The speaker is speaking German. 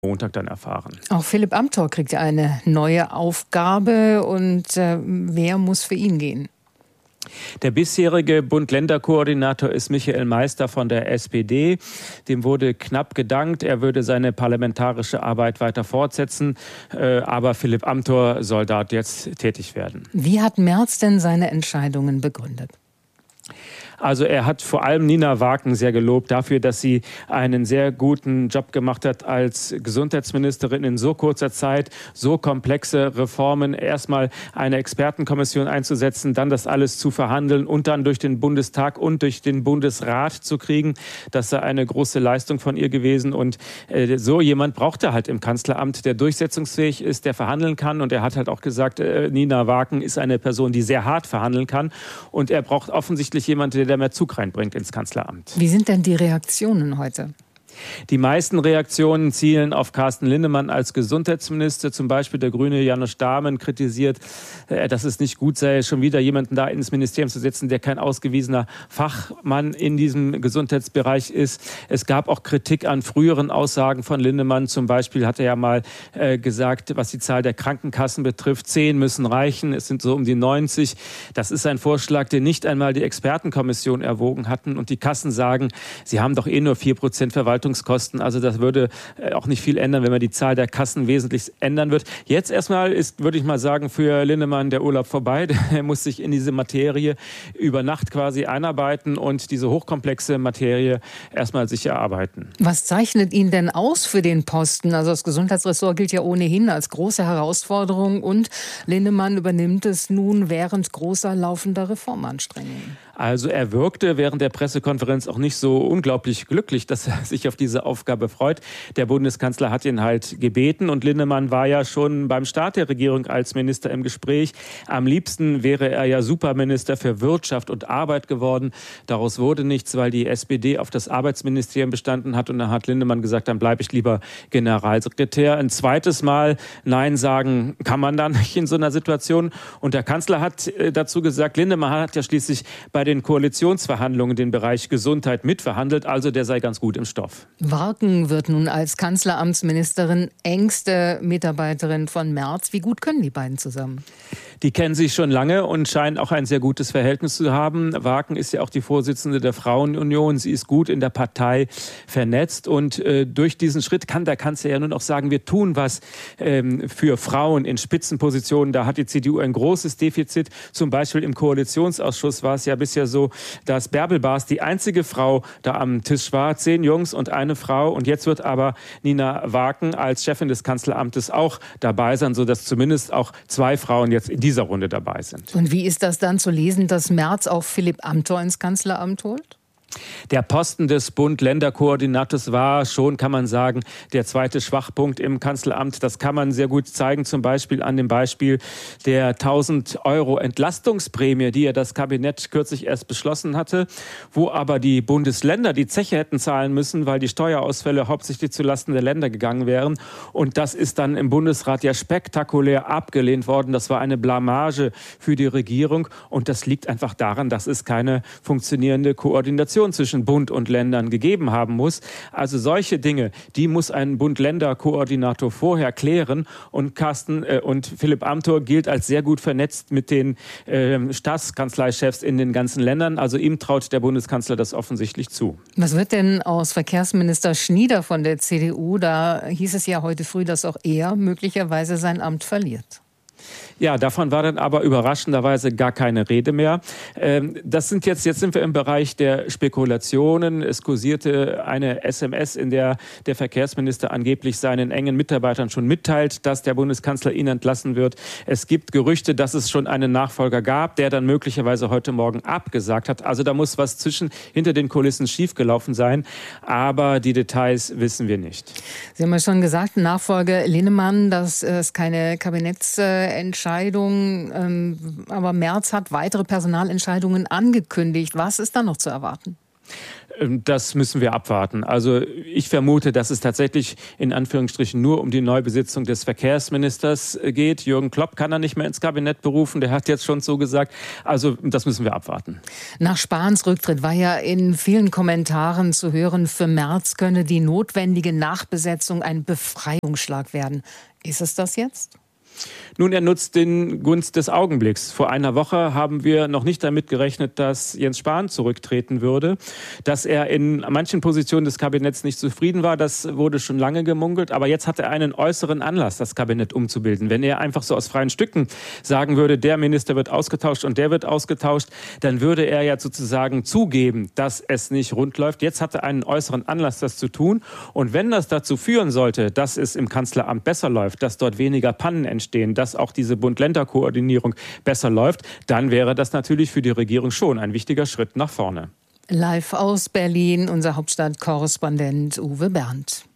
Montag dann erfahren. Auch Philipp Amthor kriegt ja eine neue Aufgabe. Und wer muss für ihn gehen? Der bisherige Bund-Länder-Koordinator ist Michael Meister von der SPD. Dem wurde knapp gedankt, er würde seine parlamentarische Arbeit weiter fortsetzen. Aber Philipp Amthor soll dort jetzt tätig werden. Wie hat Merz denn seine Entscheidungen begründet? Also er hat vor allem Nina Waken sehr gelobt dafür, dass sie einen sehr guten Job gemacht hat als Gesundheitsministerin in so kurzer Zeit, so komplexe Reformen, erstmal eine Expertenkommission einzusetzen, dann das alles zu verhandeln und dann durch den Bundestag und durch den Bundesrat zu kriegen. Das sei eine große Leistung von ihr gewesen und so jemand braucht er halt im Kanzleramt, der durchsetzungsfähig ist, der verhandeln kann und er hat halt auch gesagt, Nina Waken ist eine Person, die sehr hart verhandeln kann und er braucht offensichtlich jemanden, der mehr Zug reinbringt ins Kanzleramt. Wie sind denn die Reaktionen heute? Die meisten Reaktionen zielen auf Carsten Linnemann als Gesundheitsminister. Zum Beispiel der Grüne Janusz Dahmen kritisiert, dass es nicht gut sei, schon wieder jemanden da ins Ministerium zu setzen, der kein ausgewiesener Fachmann in diesem Gesundheitsbereich ist. Es gab auch Kritik an früheren Aussagen von Linnemann. Zum Beispiel hat er ja mal gesagt, was die Zahl der Krankenkassen betrifft, 10 müssen reichen. Es sind so um die 90. Das ist ein Vorschlag, den nicht einmal die Expertenkommission erwogen hatten. Und die Kassen sagen, sie haben doch eh nur 4% Verwaltungskosten. Also das würde auch nicht viel ändern, wenn man die Zahl der Kassen wesentlich ändern wird. Jetzt erstmal ist, würde ich mal sagen, für Linnemann der Urlaub vorbei. Er muss sich in diese Materie über Nacht quasi einarbeiten und diese hochkomplexe Materie erstmal sich erarbeiten. Was zeichnet ihn denn aus für den Posten? Also das Gesundheitsressort gilt ja ohnehin als große Herausforderung und Linnemann übernimmt es nun während großer laufender Reformanstrengungen. Also er wirkte während der Pressekonferenz auch nicht so unglaublich glücklich, dass er sich auf diese Aufgabe freut. Der Bundeskanzler hat ihn halt gebeten und Linnemann war ja schon beim Start der Regierung als Minister im Gespräch. Am liebsten wäre er ja Superminister für Wirtschaft und Arbeit geworden. Daraus wurde nichts, weil die SPD auf das Arbeitsministerium bestanden hat und dann hat Linnemann gesagt, dann bleibe ich lieber Generalsekretär. Ein zweites Mal Nein sagen kann man da nicht in so einer Situation. Und der Kanzler hat dazu gesagt, Linnemann hat ja schließlich bei den Koalitionsverhandlungen den Bereich Gesundheit mitverhandelt, also der sei ganz gut im Stoff. Waken wird nun als Kanzleramtsministerin engste Mitarbeiterin von Merz. Wie gut können die beiden zusammen? Die kennen sich schon lange und scheinen auch ein sehr gutes Verhältnis zu haben. Waken ist ja auch die Vorsitzende der Frauenunion. Sie ist gut in der Partei vernetzt und durch diesen Schritt kann der Kanzler ja nun auch sagen, wir tun was für Frauen in Spitzenpositionen. Da hat die CDU ein großes Defizit. Zum Beispiel im Koalitionsausschuss war es ja bisher so, dass Bärbel Baas die einzige Frau da am Tisch war. 10 Jungs und eine Frau. Und jetzt wird aber Nina Waken als Chefin des Kanzleramtes auch dabei sein, sodass zumindest auch 2 Frauen jetzt in dieser Runde dabei sind. Und wie ist das dann zu lesen, dass Merz auch Philipp Amthor ins Kanzleramt holt? Der Posten des Bund-Länder-Koordinators war schon, kann man sagen, der zweite Schwachpunkt im Kanzleramt. Das kann man sehr gut zeigen, zum Beispiel an dem Beispiel der 1.000 € Entlastungsprämie, die ja das Kabinett kürzlich erst beschlossen hatte, wo aber die Bundesländer die Zeche hätten zahlen müssen, weil die Steuerausfälle hauptsächlich zulasten der Länder gegangen wären. Und das ist dann im Bundesrat ja spektakulär abgelehnt worden. Das war eine Blamage für die Regierung. Und das liegt einfach daran, dass es keine funktionierende Koordination zwischen Bund und Ländern gegeben haben muss. Also solche Dinge, die muss ein Bund-Länder-Koordinator vorher klären. Und Philipp Amthor gilt als sehr gut vernetzt mit den Staatskanzleichefs in den ganzen Ländern. Also ihm traut der Bundeskanzler das offensichtlich zu. Was wird denn aus Verkehrsminister Schnieder von der CDU? Da hieß es ja heute früh, dass auch er möglicherweise sein Amt verliert. Ja, davon war dann aber überraschenderweise gar keine Rede mehr. Jetzt sind wir im Bereich der Spekulationen. Es kursierte eine SMS, in der der Verkehrsminister angeblich seinen engen Mitarbeitern schon mitteilt, dass der Bundeskanzler ihn entlassen wird. Es gibt Gerüchte, dass es schon einen Nachfolger gab, der dann möglicherweise heute Morgen abgesagt hat. Also da muss was hinter den Kulissen schiefgelaufen sein. Aber die Details wissen wir nicht. Sie haben ja schon gesagt, Nachfolger Linnemann, das ist keine Kabinettsentscheidung. Aber Merz hat weitere Personalentscheidungen angekündigt. Was ist da noch zu erwarten? Das müssen wir abwarten. Also ich vermute, dass es tatsächlich in Anführungsstrichen nur um die Neubesitzung des Verkehrsministers geht. Jürgen Klopp kann er nicht mehr ins Kabinett berufen, der hat jetzt schon so gesagt. Also das müssen wir abwarten. Nach Spahns Rücktritt war ja in vielen Kommentaren zu hören, für Merz könne die notwendige Nachbesetzung ein Befreiungsschlag werden. Ist es das jetzt? Nun, er nutzt den Gunst des Augenblicks. Vor einer Woche haben wir noch nicht damit gerechnet, dass Jens Spahn zurücktreten würde. Dass er in manchen Positionen des Kabinetts nicht zufrieden war, das wurde schon lange gemunkelt. Aber jetzt hat er einen äußeren Anlass, das Kabinett umzubilden. Wenn er einfach so aus freien Stücken sagen würde, der Minister wird ausgetauscht und der wird ausgetauscht, dann würde er ja sozusagen zugeben, dass es nicht rund läuft. Jetzt hat er einen äußeren Anlass, das zu tun. Und wenn das dazu führen sollte, dass es im Kanzleramt besser läuft, dass dort weniger Pannen entstehen, dass auch diese Bund-Länder-Koordinierung besser läuft, dann wäre das natürlich für die Regierung schon ein wichtiger Schritt nach vorne. Live aus Berlin, unser Hauptstadtkorrespondent Uwe Bernd.